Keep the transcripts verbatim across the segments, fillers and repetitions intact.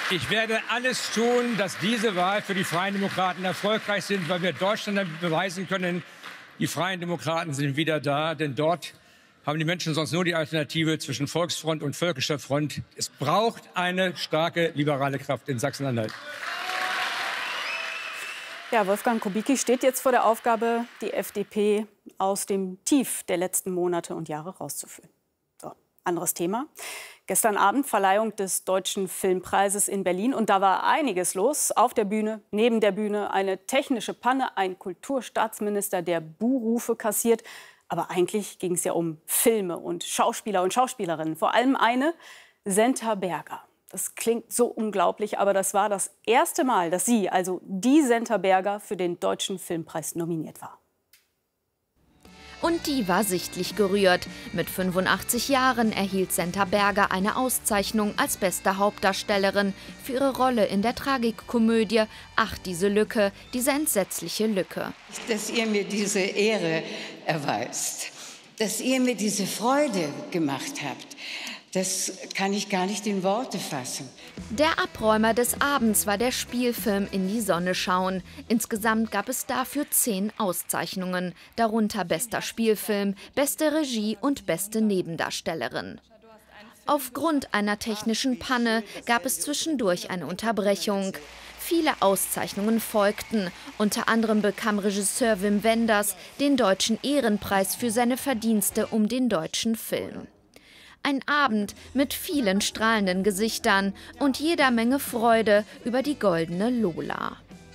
Ich werde alles tun, dass diese Wahl für die Freien Demokraten erfolgreich sind, weil wir Deutschland damit beweisen können, die Freien Demokraten sind wieder da. Denn dort haben die Menschen sonst nur die Alternative zwischen Volksfront und Völkischer Front. Es braucht eine starke liberale Kraft in Sachsen-Anhalt. Ja, Wolfgang Kubicki steht jetzt vor der Aufgabe, die F D P aus dem Tief der letzten Monate und Jahre rauszuführen. So, anderes Thema. Gestern Abend Verleihung des Deutschen Filmpreises in Berlin. Und da war einiges los. Auf der Bühne, neben der Bühne eine technische Panne. Ein Kulturstaatsminister, der Buhrufe kassiert. Aber eigentlich ging es ja um Filme und Schauspieler und Schauspielerinnen. Vor allem eine, Senta Berger. Das klingt so unglaublich, aber das war das erste Mal, dass sie, also die Senta Berger, für den Deutschen Filmpreis nominiert war. Und die war sichtlich gerührt. Mit fünfundachtzig Jahren erhielt Senta Berger eine Auszeichnung als beste Hauptdarstellerin für ihre Rolle in der Tragikkomödie Ach, diese Lücke, diese entsetzliche Lücke. Dass ihr mir diese Ehre erweist, dass ihr mir diese Freude gemacht habt, das kann ich gar nicht in Worte fassen. Der Abräumer des Abends war der Spielfilm In die Sonne schauen. Insgesamt gab es dafür zehn Auszeichnungen, darunter bester Spielfilm, beste Regie und beste Nebendarstellerin. Aufgrund einer technischen Panne gab es zwischendurch eine Unterbrechung. Viele Auszeichnungen folgten. Unter anderem bekam Regisseur Wim Wenders den Deutschen Ehrenpreis für seine Verdienste um den deutschen Film. Ein Abend mit vielen strahlenden Gesichtern und jeder Menge Freude über die goldene Lola.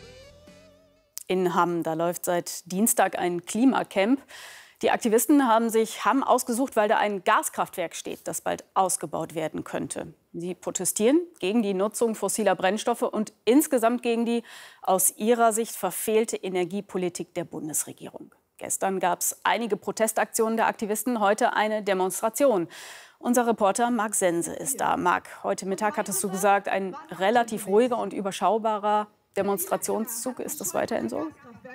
In Hamm, da läuft seit Dienstag ein Klimacamp. Die Aktivisten haben sich Hamm ausgesucht, weil da ein Gaskraftwerk steht, das bald ausgebaut werden könnte. Sie protestieren gegen die Nutzung fossiler Brennstoffe und insgesamt gegen die aus ihrer Sicht verfehlte Energiepolitik der Bundesregierung. Gestern gab es einige Protestaktionen der Aktivisten, heute eine Demonstration. Unser Reporter Marc Sense ist da. Marc, heute Mittag hattest du gesagt, ein relativ ruhiger und überschaubarer Demonstrationszug. Ist das weiterhin so?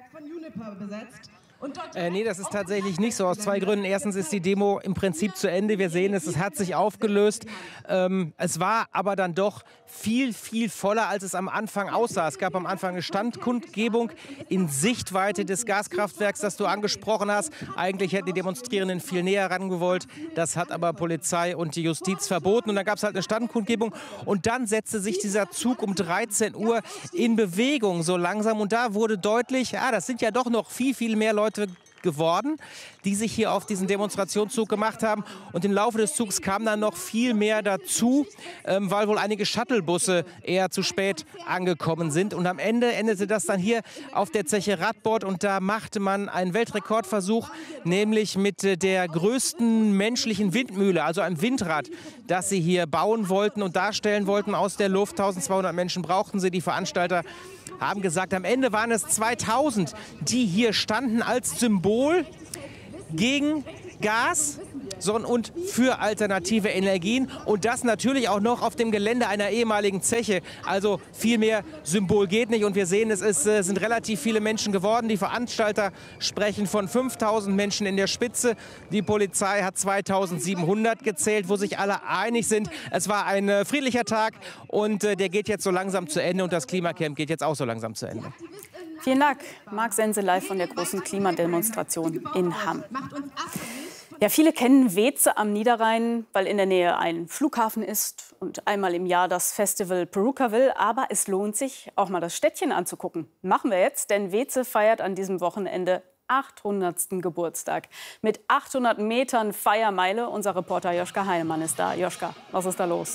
Äh, nee, das ist tatsächlich nicht so, aus zwei Gründen. Erstens ist die Demo im Prinzip zu Ende. Wir sehen es, es hat sich aufgelöst. Ähm, es war aber dann doch viel, viel voller, als es am Anfang aussah. Es gab am Anfang eine Standkundgebung in Sichtweite des Gaskraftwerks, das du angesprochen hast. Eigentlich hätten die Demonstrierenden viel näher rangewollt. Das hat aber Polizei und die Justiz verboten. Und dann gab es halt eine Standkundgebung. Und dann setzte sich dieser Zug um dreizehn Uhr in Bewegung so langsam. Und da wurde deutlich, ah, das sind ja doch noch viel, viel mehr Leute geworden, die sich hier auf diesen Demonstrationszug gemacht haben. Und im Laufe des Zugs kam dann noch viel mehr dazu, ähm, weil wohl einige Shuttlebusse eher zu spät angekommen sind. Und am Ende endete das dann hier auf der Zeche Radbord. Und da machte man einen Weltrekordversuch, nämlich mit äh, der größten menschlichen Windmühle, also einem Windrad, das sie hier bauen wollten und darstellen wollten aus der Luft. eintausendzweihundert Menschen brauchten sie. Die Veranstalter haben gesagt, am Ende waren es zweitausend, die hier standen als Symbol gegen Gas und für alternative Energien. Und das natürlich auch noch auf dem Gelände einer ehemaligen Zeche. Also viel mehr Symbol geht nicht. Und wir sehen, es ist, äh, sind relativ viele Menschen geworden. Die Veranstalter sprechen von fünftausend Menschen in der Spitze. Die Polizei hat zweitausendsiebenhundert gezählt, wo sich alle einig sind. Es war ein äh, friedlicher Tag und äh, der geht jetzt so langsam zu Ende. Und das Klimacamp geht jetzt auch so langsam zu Ende. Vielen Dank. Marc Sense live von der großen Klimademonstration in Hamm. Ja, viele kennen Weeze am Niederrhein, weil in der Nähe ein Flughafen ist und einmal im Jahr das Festival Perukaville. Aber es lohnt sich, auch mal das Städtchen anzugucken. Machen wir jetzt, denn Weeze feiert an diesem Wochenende achthundertsten Geburtstag. Mit achthundert Metern Feiermeile. Unser Reporter Joschka Heinemann ist da. Joschka, was ist da los?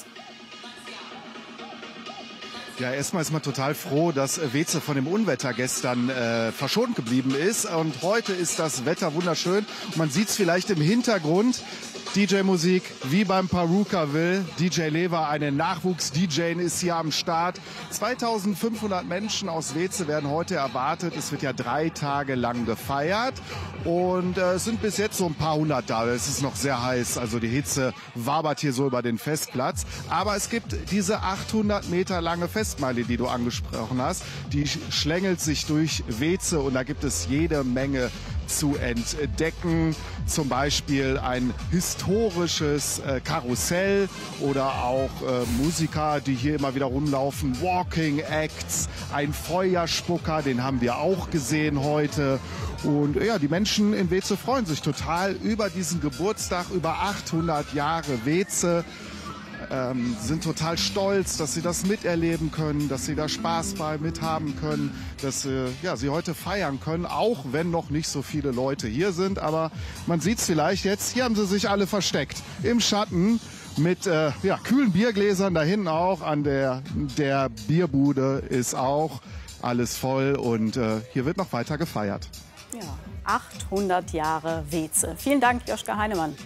Ja, erstmal ist man total froh, dass Weeze von dem Unwetter gestern äh, verschont geblieben ist. Und heute ist das Wetter wunderschön. Und man sieht es vielleicht im Hintergrund. D J-Musik wie beim Perukaville. D J Lever, eine Nachwuchs-D J, ist hier am Start. zweitausendfünfhundert Menschen aus Weeze werden heute erwartet. Es wird ja drei Tage lang gefeiert. Und äh, es sind bis jetzt so ein paar hundert da. Es ist noch sehr heiß. Also die Hitze wabert hier so über den Festplatz. Aber es gibt diese achthundert Meter lange Festmeile, die du angesprochen hast. Die schlängelt sich durch Weeze und da gibt es jede Menge zu entdecken. Zum Beispiel ein historisches äh, Karussell oder auch äh, Musiker, die hier immer wieder rumlaufen. Walking Acts, ein Feuerspucker, den haben wir auch gesehen heute. Und ja, die Menschen in Weze freuen sich total über diesen Geburtstag, über achthundert Jahre Weze. Ähm, sind total stolz, dass sie das miterleben können, dass sie da Spaß bei mithaben können, dass äh, ja, sie heute feiern können, auch wenn noch nicht so viele Leute hier sind. Aber man sieht es vielleicht jetzt, hier haben sie sich alle versteckt im Schatten mit äh, ja, kühlen Biergläsern, da hinten auch an der, der Bierbude ist auch alles voll und äh, hier wird noch weiter gefeiert. Ja, achthundert Jahre Weze. Vielen Dank, Joschka Heinemann.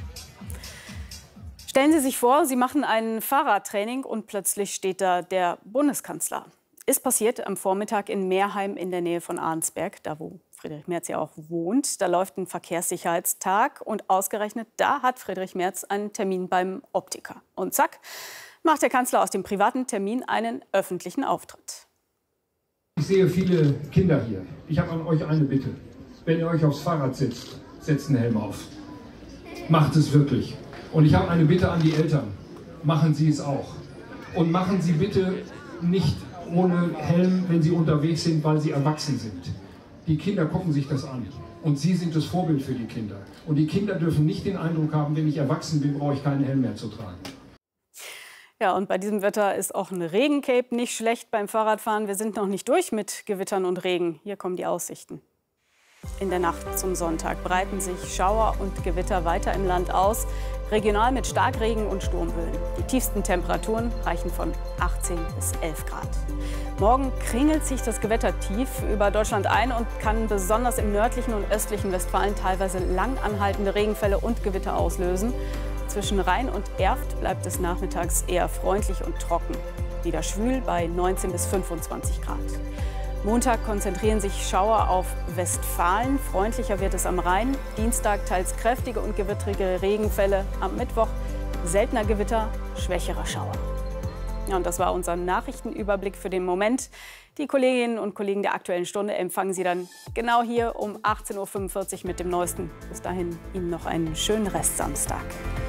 Stellen Sie sich vor, Sie machen ein Fahrradtraining und plötzlich steht da der Bundeskanzler. Ist passiert am Vormittag in Meerheim in der Nähe von Arnsberg, da wo Friedrich Merz ja auch wohnt. Da läuft ein Verkehrssicherheitstag und ausgerechnet da hat Friedrich Merz einen Termin beim Optiker. Und zack, macht der Kanzler aus dem privaten Termin einen öffentlichen Auftritt. Ich sehe viele Kinder hier. Ich habe an euch eine Bitte. Wenn ihr euch aufs Fahrrad setzt, setzt einen Helm auf. Macht es wirklich. Und ich habe eine Bitte an die Eltern. Machen Sie es auch. Und machen Sie bitte nicht ohne Helm, wenn Sie unterwegs sind, weil Sie erwachsen sind. Die Kinder gucken sich das an. Und Sie sind das Vorbild für die Kinder. Und die Kinder dürfen nicht den Eindruck haben, wenn ich erwachsen bin, brauche ich keinen Helm mehr zu tragen. Ja, und bei diesem Wetter ist auch ein Regencape nicht schlecht beim Fahrradfahren. Wir sind noch nicht durch mit Gewittern und Regen. Hier kommen die Aussichten. In der Nacht zum Sonntag breiten sich Schauer und Gewitter weiter im Land aus, regional mit Starkregen und Sturmböen. Die tiefsten Temperaturen reichen von achtzehn bis elf Grad. Morgen kringelt sich das Gewittertief über Deutschland ein und kann besonders im nördlichen und östlichen Westfalen teilweise lang anhaltende Regenfälle und Gewitter auslösen. Zwischen Rhein und Erft bleibt es nachmittags eher freundlich und trocken. Wieder schwül bei neunzehn bis fünfundzwanzig Grad. Montag konzentrieren sich Schauer auf Westfalen. Freundlicher wird es am Rhein. Dienstag teils kräftige und gewittrige Regenfälle. Am Mittwoch seltener Gewitter, schwächerer Schauer. Ja, und das war unser Nachrichtenüberblick für den Moment. Die Kolleginnen und Kollegen der Aktuellen Stunde empfangen Sie dann genau hier um achtzehn Uhr fünfundvierzig mit dem Neuesten. Bis dahin Ihnen noch einen schönen Restsamstag.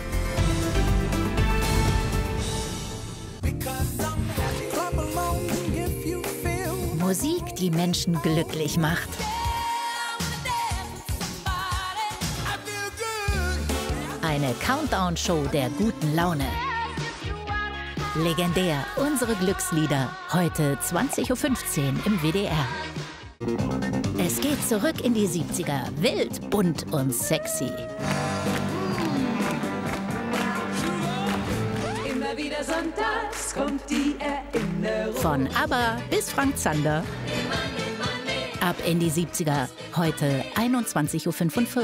Musik, die Menschen glücklich macht. Eine Countdown-Show der guten Laune. Legendär, unsere Glückslieder. Heute zwanzig Uhr fünfzehn im W D R. Es geht zurück in die siebziger. Wild, bunt und sexy. Immer wieder sonntags kommt die Erinnerung. Von ABBA bis Frank Zander. Ab in die siebziger. Heute einundzwanzig Uhr fünfundvierzig.